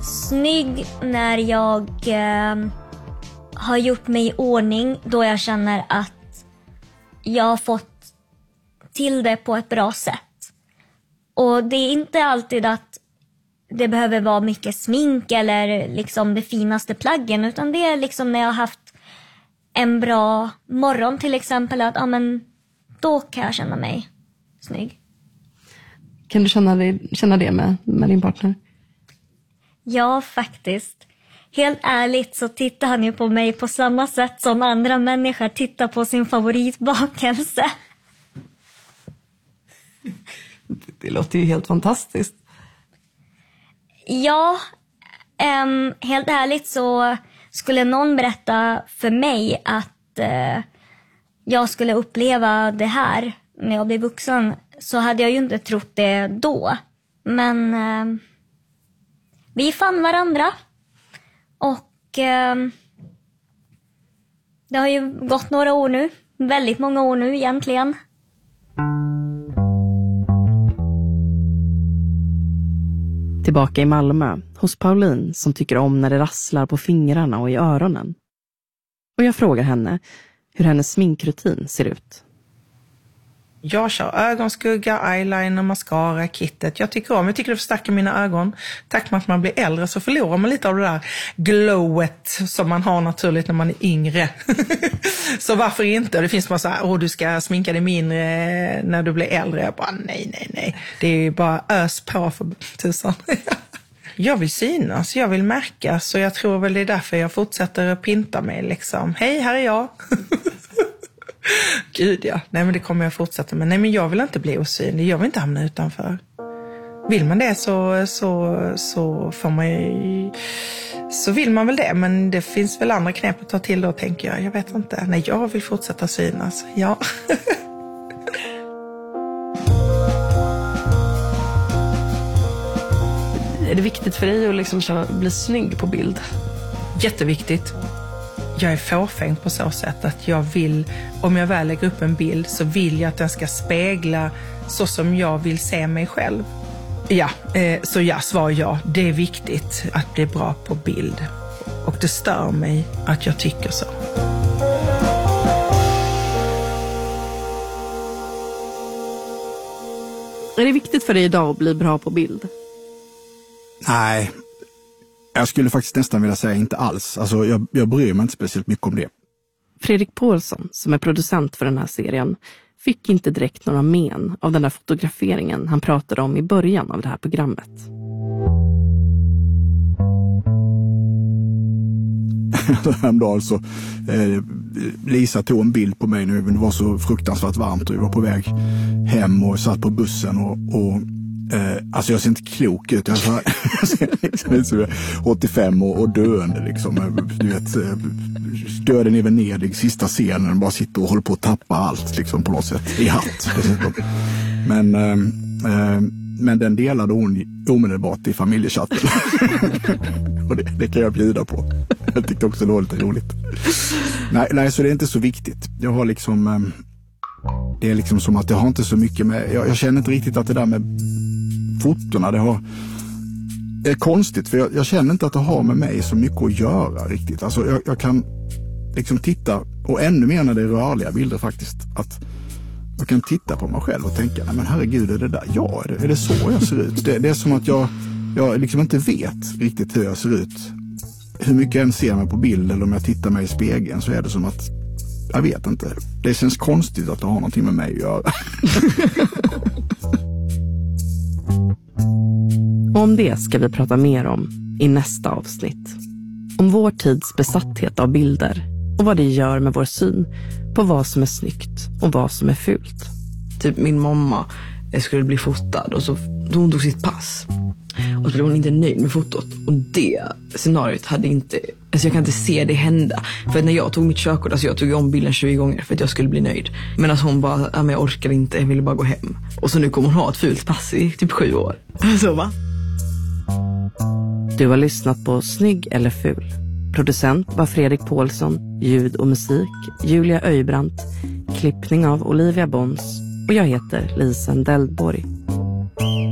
Snygg när jag har gjort mig i ordning, då jag känner att jag har fått till det på ett bra sätt. Och det är inte alltid att det behöver vara mycket smink eller liksom det finaste plaggen, utan det är liksom när jag har haft en bra morgon till exempel, att då kan jag känna mig snygg. Kan du känna det med din partner? Ja, faktiskt. Helt ärligt så tittar han ju på mig på samma sätt som andra människor tittar på sin favoritbakelse. Det låter ju helt fantastiskt. Ja, helt ärligt så skulle någon berätta för mig att jag skulle uppleva det här när jag blev vuxen, så hade jag ju inte trott det då. Men vi fann varandra och det har ju gått några år nu, väldigt många år nu egentligen. Tillbaka i Malmö, hos Pauline som tycker om när det rasslar på fingrarna och i öronen. Och jag frågar henne hur hennes sminkrutin ser ut. Jag kör ögonskugga, eyeliner, mascara, kittet. Jag tycker det förstärker mina ögon. Tack med att man blir äldre så förlorar man lite av det där glowet som man har naturligt när man är yngre. Så varför inte? Det finns bara så här, du ska sminka dig mindre när du blir äldre. Jag bara, nej. Det är bara ös på för tusan. Jag vill synas, jag vill märkas, så jag tror väl det är därför jag fortsätter att pinta mig liksom. Hej, här är jag. Gud ja, nej men det kommer jag fortsätta med. Nej men jag vill inte bli osynlig, jag vill inte hamna utanför. Vill man det så får man ju, så vill man väl det, men det finns väl andra knep att ta till då, tänker jag vet inte. Nej, jag vill fortsätta synas, ja. Är det viktigt för dig att liksom bli snygg på bild? Jätteviktigt. Jag är fåfäng på så sätt att jag vill, om jag väl lägger upp en bild så vill jag att den ska spegla så som jag vill se mig själv. Ja, så svar ja. Det är viktigt att bli bra på bild. Och det stör mig att jag tycker så. Är det viktigt för dig idag att bli bra på bild? Nej, jag skulle faktiskt nästan vilja säga inte alls. Alltså jag bryr mig inte speciellt mycket om det. Fredrik Paulsson, som är producent för den här serien, fick inte direkt några men av den där fotograferingen han pratade om i början av det här programmet. Häromdagen så Lisa tog en bild på mig nu. Det var så fruktansvärt varmt och vi var på väg hem och satt på bussen och alltså jag ser inte klok ut. Jag ser 85 och döende liksom. Du vet, döden är väl nere i sista scenen, bara sitter och håller på att tappa allt liksom på något sätt i hatt. Men den delade hon omedelbart i familjechatten. Och det kan jag bjuda på. Jag tyckte också det var lite roligt. Nej, så det är inte så viktigt. Jag har liksom det är liksom som att det har inte så mycket med, jag känner inte riktigt att det där med fotorna, det är konstigt, för jag känner inte att det har med mig så mycket att göra riktigt. Alltså jag kan liksom titta, och ännu mer när det är rörliga bilder faktiskt, att jag kan titta på mig själv och tänka, nej men herregud, är det där? Ja, är det så jag ser ut? Det är som att jag liksom inte vet riktigt hur jag ser ut. Hur mycket jag än ser mig på bild eller om jag tittar mig i spegeln, så är det som att jag vet inte. Det känns konstigt att det har någonting med mig att göra. Om det ska vi prata mer om i nästa avsnitt. Om vår tids besatthet av bilder och vad det gör med vår syn på vad som är snyggt och vad som är fult. Typ min mamma skulle bli fotad och så hon tog sitt pass. Och så blev hon inte nöjd med fotot. Och det scenariot hade inte, alltså jag kan inte se det hända. För när jag tog mitt körkort, alltså jag tog om bilden 20 gånger för att jag skulle bli nöjd. Men alltså hon bara, men jag orkar inte, jag ville bara gå hem. Och så nu kommer hon ha ett fult pass i typ 7 år. Så va? Du har lyssnat på Snygg eller ful. Producent var Fredrik Paulsson, ljud och musik Julia Öjbrandt, klippning av Olivia Bons och jag heter Lisen Deldborg.